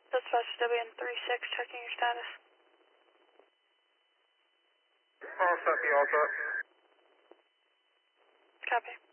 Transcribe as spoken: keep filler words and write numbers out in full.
Dispatch W N three six, checking your status. All set, be all set. Copy.